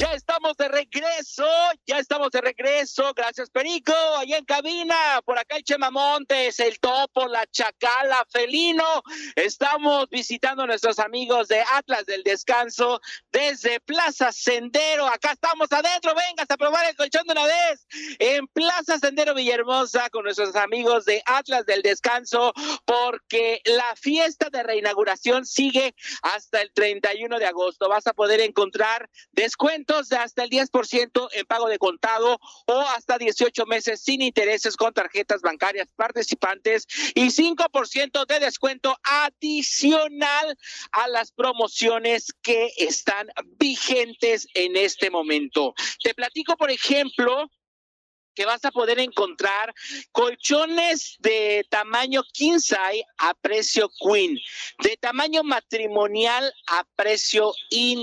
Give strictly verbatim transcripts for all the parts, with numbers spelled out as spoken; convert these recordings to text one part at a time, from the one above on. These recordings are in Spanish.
Ya estamos de regreso, ya estamos de regreso. Gracias, Perico, allá en cabina. Por acá el Chema Montes, el Topo, la Chacala, Felino. Estamos visitando a nuestros amigos de Atlas del Descanso desde Plaza Sendero. Acá estamos adentro, vengas a probar el colchón de una vez. En Plaza Sendero Villahermosa con nuestros amigos de Atlas del Descanso, porque la fiesta de reinauguración sigue hasta el treinta y uno de agosto. Vas a poder encontrar descuentos de hasta el diez por ciento en pago de contado o hasta dieciocho meses sin intereses con tarjetas bancarias participantes y cinco por ciento de descuento adicional a las promociones que están vigentes en este momento. Te platico, por ejemplo, que vas a poder encontrar colchones de tamaño king size a precio queen, de tamaño matrimonial a precio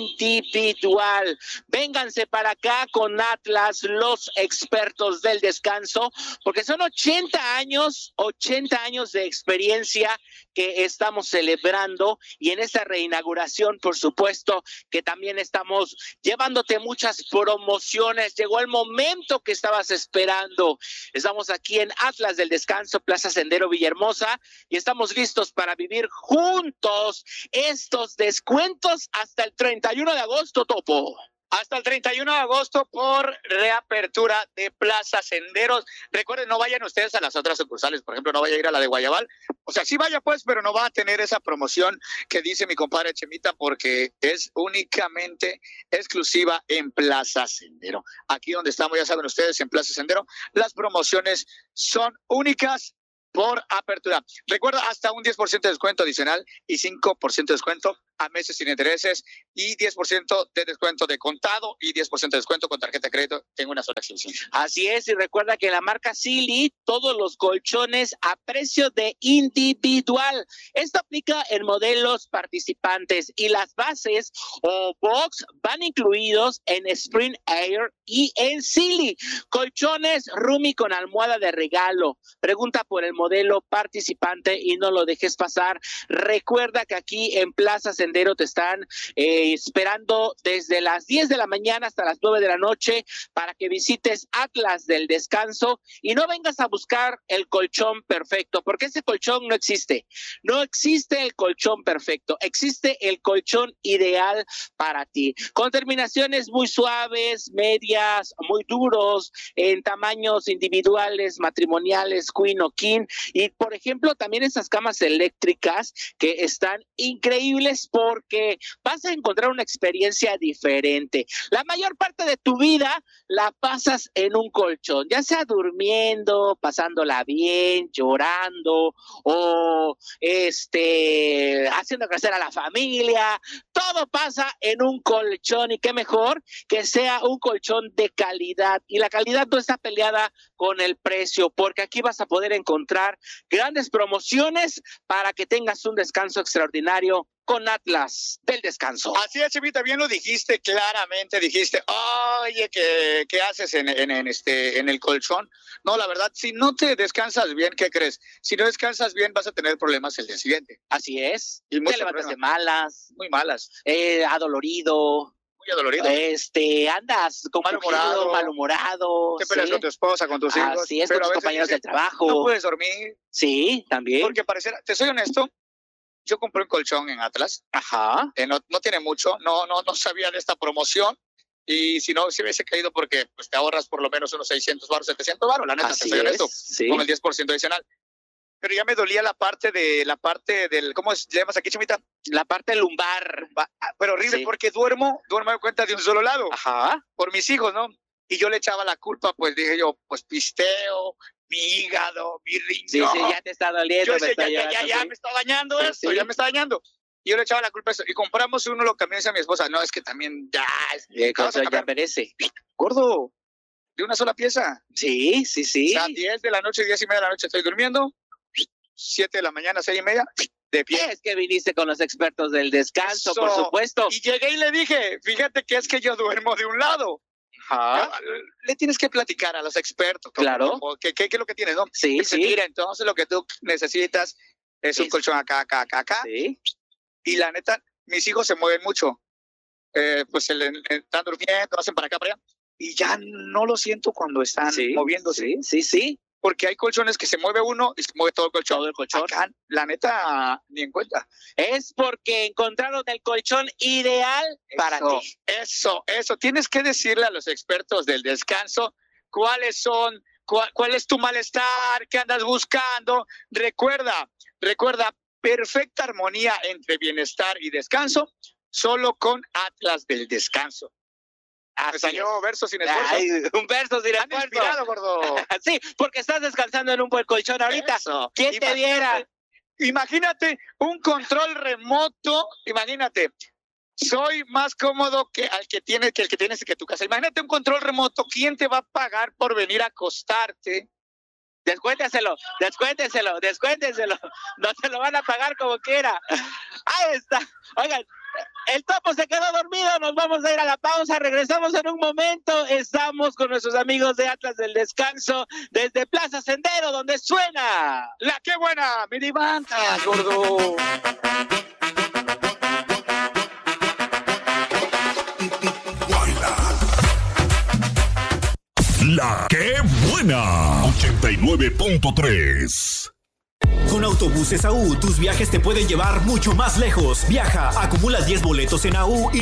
individual. Vénganse para acá con Atlas, los expertos del descanso, porque son ochenta años, ochenta años de experiencia que estamos celebrando, y en esta reinauguración, por supuesto, que también estamos llevándote muchas promociones. Llegó el momento que estabas esperando. Esperando. Estamos aquí en Atlas del Descanso, Plaza Sendero Villahermosa, y estamos listos para vivir juntos estos descuentos hasta el treinta y uno de agosto, Topo. Hasta el treinta y uno de agosto por reapertura de Plaza Senderos. Recuerden, no vayan ustedes a las otras sucursales, por ejemplo, no vaya a ir a la de Guayabal. O sea, sí vaya pues, pero no va a tener esa promoción que dice mi compadre Chemita, porque es únicamente exclusiva en Plaza Sendero. Aquí donde estamos, ya saben ustedes, en Plaza Sendero, las promociones son únicas por apertura. Recuerda, hasta un diez por ciento de descuento adicional y cinco por ciento de descuento a meses sin intereses y diez por ciento de descuento de contado y diez por ciento de descuento con tarjeta de crédito en una sola exhibición. Así es, y recuerda que la marca Silly, todos los colchones a precio de individual. Esto aplica en modelos participantes y las bases o box van incluidos en Spring Air y en Silly. Colchones Rumi con almohada de regalo. Pregunta por el modelo participante y no lo dejes pasar. Recuerda que aquí en Plaza Sendero te están eh, esperando desde las diez de la mañana hasta las nueve de la noche para que visites Atlas del Descanso y no vengas a buscar el colchón perfecto, porque ese colchón no existe. No existe el colchón perfecto, existe el colchón ideal para ti, con terminaciones muy suaves, medias, muy duros, en tamaños individuales, matrimoniales, queen o king. Y por ejemplo, también esas camas eléctricas que están increíbles porque vas a encontrar una experiencia diferente. La mayor parte de tu vida la pasas en un colchón, ya sea durmiendo, pasándola bien, llorando o este haciendo crecer a la familia. Todo pasa en un colchón, y qué mejor que sea un colchón de calidad, y la calidad no está peleada con el precio, porque aquí vas a poder encontrar grandes promociones para que tengas un descanso extraordinario con Atlas del Descanso. Así es, Chivita, bien lo dijiste claramente, dijiste, oye, ¿qué, qué haces en, en, en, este, en el colchón? No, la verdad, si no te descansas bien, ¿qué crees? Si no descansas bien, vas a tener problemas el día siguiente. Así es, y te levantas de malas. Muy malas. Eh, adolorido. Muy adolorido. Este, andas con malhumorado, malhumorado. Te peleas, ¿sí?, con tu esposa, con tus hijos. Así es, con tus compañeros dices, de trabajo. No puedes dormir. Sí, también. Porque pareciera, te soy honesto, yo compré un colchón en Atlas. Ajá. Eh, no, no tiene mucho, no, no, no sabía de esta promoción. Y si no, si hubiese caído, porque pues, te ahorras por lo menos unos seiscientos baros, setecientos baros, la neta, Así te soy honesto, sí. Con el diez por ciento adicional. Pero ya me dolía la parte de, la parte del, ¿cómo se llamas aquí, Chumita? La parte lumbar. Pero horrible, sí, porque duermo, duermo de cuenta de un solo lado. Ajá. Por mis hijos, ¿no? Y yo le echaba la culpa, pues dije yo, pues pisteo, mi hígado, mi riñón. Sí, sí, ya te está doliendo. Yo decía, ya, ya, ya, ya me está dañando sí, esto, sí. ya me está dañando. Y yo le echaba la culpa a eso. Y compramos uno, lo cambié a mi esposa. No, es que también ya... Es, sí, cosa ya merece. Gordo, de una sola pieza. Sí, sí, sí. O sea, diez de la noche, diez y media de la noche estoy durmiendo. siete de la mañana, seis y media, de pie. Es que viniste con los expertos del descanso, eso, por supuesto. Y llegué y le dije, fíjate que es que yo duermo de un lado. Ajá. Le tienes que platicar a los expertos. Claro. ¿Qué, qué, qué es lo que tienes, no? Sí, que sí. Mira, entonces lo que tú necesitas es un es. colchón acá, acá, acá, acá. Sí. Y la neta, mis hijos se mueven mucho. eh, pues se le, están durmiendo, hacen para acá, para allá, y ya no lo siento cuando están sí, moviéndose. Sí, sí, sí. Porque hay colchones que se mueve uno y se mueve todo el colchón. Todo el colchón. Acá, la neta, ni en cuenta. Es porque encontraron el colchón ideal para eso, ti. Eso, eso. Tienes que decirle a los expertos del descanso cuáles son, cuál, cuál es tu malestar, qué andas buscando. Recuerda, recuerda, perfecta armonía entre bienestar y descanso, solo con Atlas del Descanso. Me salió verso sin esfuerzo. Ay, un verso sin esfuerzo. Inspirado, gordo. Sí, porque estás descansando en un buen colchón ahorita. Eso. ¿Quién Imagínate, te viera? Imagínate un control remoto. Imagínate, soy más cómodo que al que tiene que el que tienes que tu casa. Imagínate un control remoto. ¿Quién te va a pagar por venir a acostarte? Descuénteselo, descuénteselo, descuénteselo. No te lo van a pagar como quiera. Ahí está. Oigan, el topo se quedó dormido. Nos vamos a ir a la pausa. Regresamos en un momento. Estamos con nuestros amigos de Atlas del Descanso desde Plaza Sendero, donde suena la qué buena mini banda, gordo. La que buena ochenta y nueve punto tres. Con Autobuses A U, tus viajes te pueden llevar mucho más lejos. Viaja, acumula diez boletos en A U y